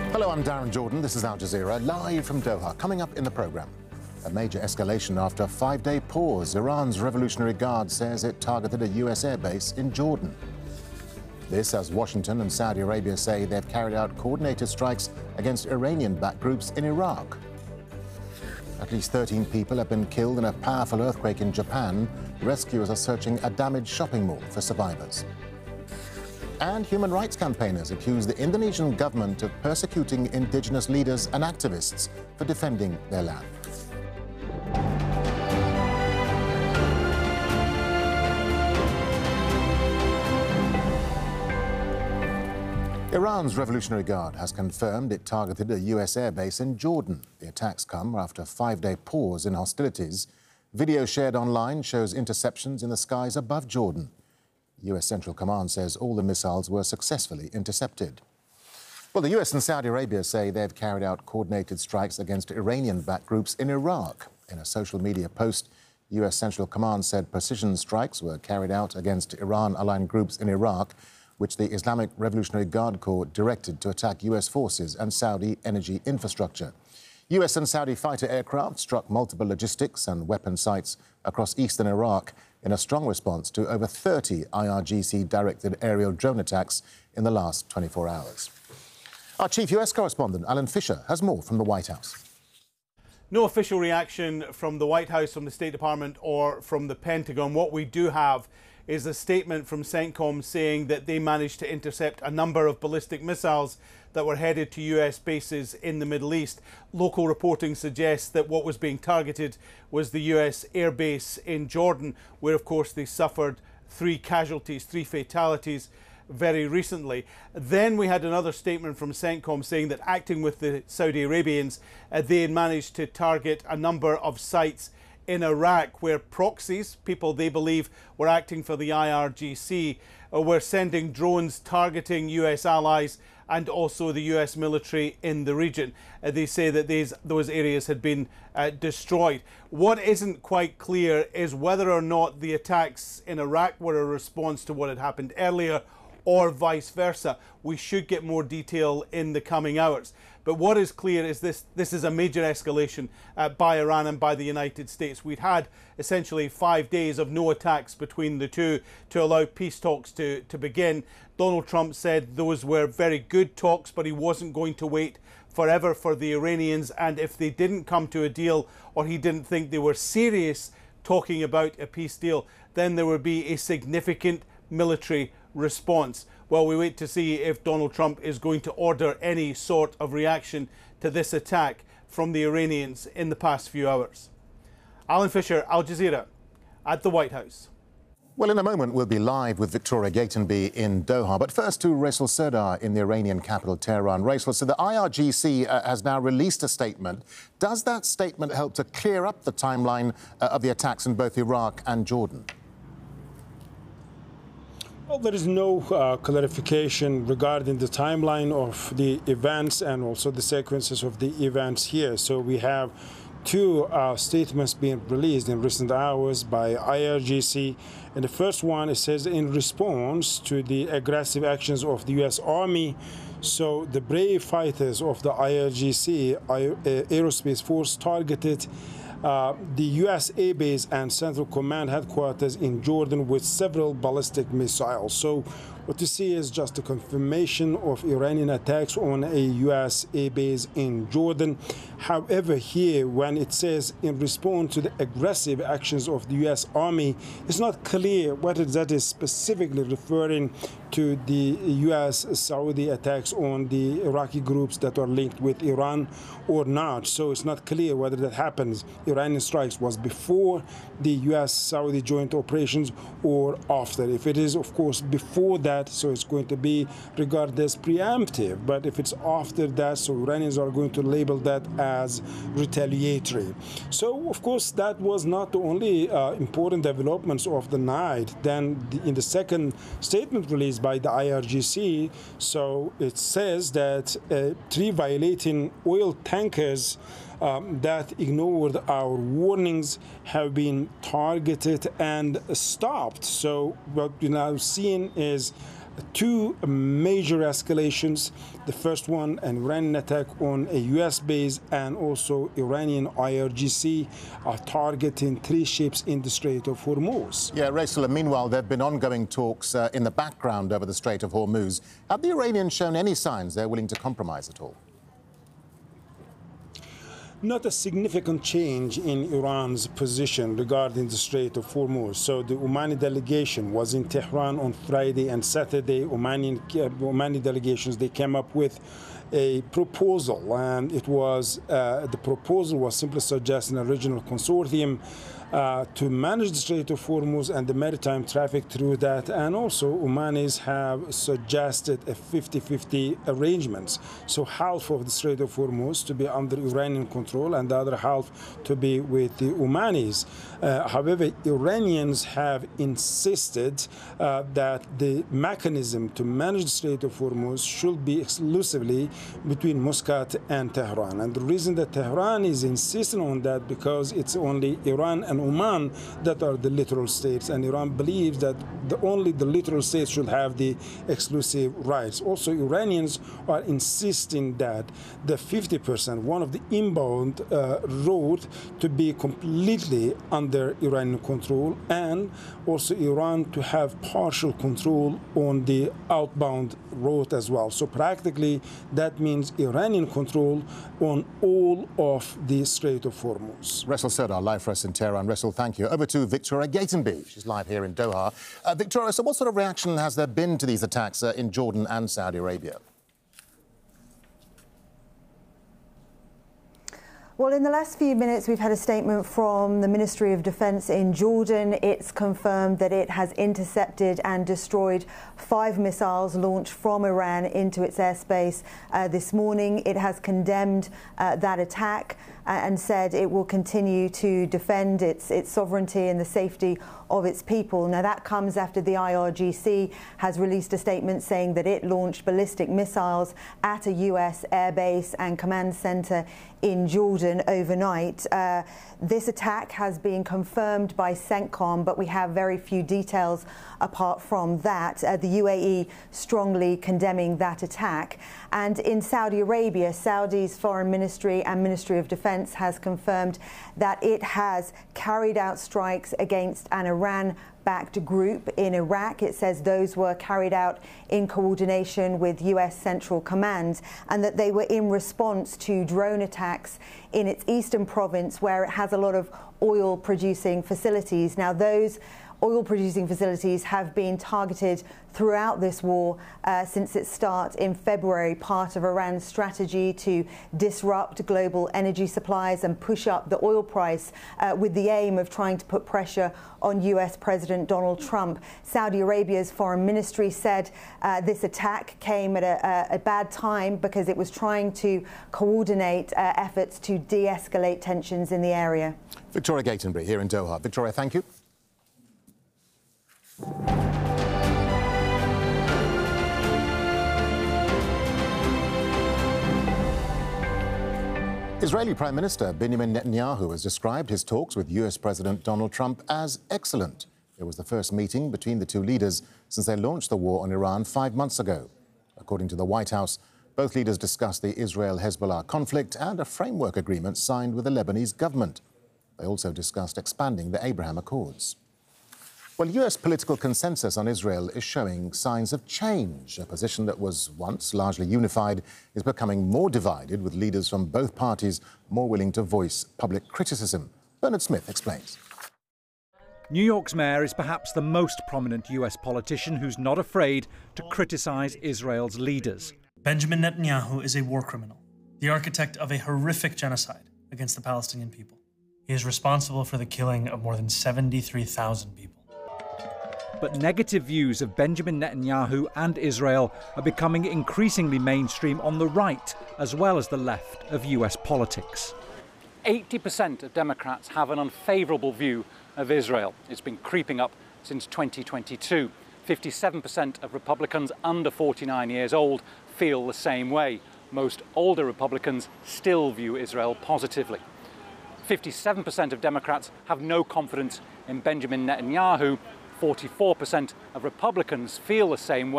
Hello, I'm Darren Jordan. This is Al Jazeera, live from Doha. Coming up in the programme, a major escalation after a 5-day pause. Iran's Revolutionary Guard says it targeted a US airbase in Jordan. This as Washington and Saudi Arabia say they've carried out coordinated strikes against Iranian-backed groups in Iraq. At least 13 people have been killed in a powerful earthquake in Japan. Rescuers are searching a damaged shopping mall for survivors. And human rights campaigners accuse the Indonesian government of persecuting indigenous leaders and activists for defending their land. Iran's Revolutionary Guard has confirmed it targeted a US airbase in Jordan. The attacks come after a 5-day pause in hostilities. Video shared online shows interceptions in the skies above Jordan. US Central Command says all the missiles were successfully intercepted. Well, the US and Saudi Arabia say they've carried out coordinated strikes against Iranian-backed groups in Iraq. In a social media post, US Central Command said precision strikes were carried out against Iran-aligned groups in Iraq, which the Islamic Revolutionary Guard Corps directed to attack US forces and Saudi energy infrastructure. US and Saudi fighter aircraft struck multiple logistics and weapon sites across eastern Iraq in a strong response to over 30 IRGC-directed aerial drone attacks in the last 24 hours. Our chief US correspondent, Alan Fisher, has more from the White House. No official reaction from the White House, from the State Department or from the Pentagon. What we do have is a statement from CENTCOM saying that they managed to intercept a number of ballistic missiles that were headed to US bases in the Middle East. Local reporting suggests that what was being targeted was the US airbase in Jordan, where of course they suffered 3 casualties, 3 fatalities very recently. Then we had another statement from CENTCOM saying that acting with the Saudi Arabians, they had managed to target a number of sites in Iraq where proxies, people they believe were acting for the IRGC, were sending drones targeting US allies and also the US military in the region. They say that those areas had been destroyed. What isn't quite clear is whether or not the attacks in Iraq were a response to what had happened earlier or vice versa. We should get more detail in the coming hours. But what is clear is this is a major escalation by Iran and by the United States. We'd had essentially 5 days of no attacks between the two to allow peace talks to begin. Donald Trump said those were very good talks, but he wasn't going to wait forever for the Iranians. And if they didn't come to a deal, or he didn't think they were serious talking about a peace deal, then there would be a significant military response. Well, we wait to see if Donald Trump is going to order any sort of reaction to this attack from the Iranians in the past few hours. Alan Fisher, Al Jazeera, at the White House. Well, in a moment, we'll be live with Victoria Gatenby in Doha. But first to Raisal Serdar in the Iranian capital, Tehran. Raisal, so the IRGC has now released a statement. Does that statement help to clear up the timeline of the attacks in both Iraq and Jordan? Well, there is no clarification regarding the timeline of the events and also the sequences of the events here. So we have 2 statements being released in recent hours by IRGC. And the first one, it says, in response to the aggressive actions of the U.S. Army, so the brave fighters of the IRGC, Aerospace Force, targeted the U.S. Air Base and Central Command headquarters in Jordan with several ballistic missiles. So what you see is just a confirmation of Iranian attacks on a U.S. air base in Jordan. However, here, when it says in response to the aggressive actions of the U.S. Army, it's not clear whether that is specifically referring to the U.S.-Saudi attacks on the Iraqi groups that are linked with Iran or not. So it's not clear whether that happens. Iranian strikes was before the U.S.-Saudi joint operations or after. If it is, of course, before that, so it's going to be regarded as preemptive. But if it's after that, so Iranians are going to label that as retaliatory. So, of course, that was not the only important developments of the night. Then in the second statement released by the IRGC, so it says that 3 violating oil tankers that ignored our warnings have been targeted and stopped. So what we're now seeing is two major escalations. The first one, an Iranian attack on a U.S. base, and also Iranian IRGC are targeting 3 ships in the Strait of Hormuz. Yeah, Raisel, meanwhile, there have been ongoing talks in the background over the Strait of Hormuz. Have the Iranians shown any signs they're willing to compromise at all? Not a significant change in Iran's position regarding the Strait of Hormuz. So the Omani delegation was in Tehran on Friday and Saturday. Omani delegations, they came up with a proposal, and it was the proposal was simply suggesting a regional consortium to manage the Strait of Hormuz and the maritime traffic through that. And also Omanis have suggested a 50-50 arrangements. So half of the Strait of Hormuz to be under Iranian control and the other half to be with the Omanis. However, Iranians have insisted that the mechanism to manage the Strait of Hormuz should be exclusively between Muscat and Tehran. And the reason that Tehran is insisting on that, because it's only Iran and Oman that are the littoral states, and Iran believes that only the littoral states should have the exclusive rights. Also, Iranians are insisting that the 50%, one of the inbound road, to be completely under Iranian control, and also Iran to have partial control on the outbound road as well. So practically, that means Iranian control on all of the Strait of Hormuz. Raisel Serdar, live for us in Tehran. Raisel, thank you. Over to Victoria Gatenby. She's live here in Doha. Victoria, so what sort of reaction has there been to these attacks in Jordan and Saudi Arabia? Well, in the last few minutes, we've had a statement from the Ministry of Defense in Jordan. It's confirmed that it has intercepted and destroyed 5 missiles launched from Iran into its airspace this morning. It has condemned that attack and said it will continue to defend its sovereignty and the safety of its people. Now, that comes after the IRGC has released a statement saying that it launched ballistic missiles at a US airbase and command center in Jordan overnight. This attack has been confirmed by CENTCOM, but we have very few details apart from that. The UAE strongly condemning that attack. And in Saudi Arabia, Saudi's Foreign Ministry and Ministry of Defense has confirmed that it has carried out strikes against an Iran-backed group in Iraq. It says those were carried out in coordination with US Central Command, and that they were in response to drone attacks in its eastern province, where it has a lot of oil-producing facilities. Now, those oil-producing facilities have been targeted throughout this war since its start in February, part of Iran's strategy to disrupt global energy supplies and push up the oil price with the aim of trying to put pressure on US President Donald Trump. Saudi Arabia's foreign ministry said this attack came at a bad time because it was trying to coordinate efforts to de-escalate tensions in the area. Victoria Gatenby here in Doha. Victoria, thank you. Israeli Prime Minister Benjamin Netanyahu has described his talks with US President Donald Trump as excellent. It was the first meeting between the two leaders since they launched the war on Iran 5 months ago. According to the White House, both leaders discussed the Israel-Hezbollah conflict and a framework agreement signed with the Lebanese government. They also discussed expanding the Abraham Accords. Well, US political consensus on Israel is showing signs of change. A position that was once largely unified is becoming more divided, with leaders from both parties more willing to voice public criticism. Bernard Smith explains. New York's mayor is perhaps the most prominent US politician who's not afraid to criticize Israel's leaders. Benjamin Netanyahu is a war criminal, the architect of a horrific genocide against the Palestinian people. He is responsible for the killing of more than 73,000 people. But negative views of Benjamin Netanyahu and Israel are becoming increasingly mainstream on the right as well as the left of US politics. 80% of Democrats have an unfavourable view of Israel. It's been creeping up since 2022. 57% of Republicans under 49 years old feel the same way. Most older Republicans still view Israel positively. 57% of Democrats have no confidence in Benjamin Netanyahu. 44% of Republicans feel the same way.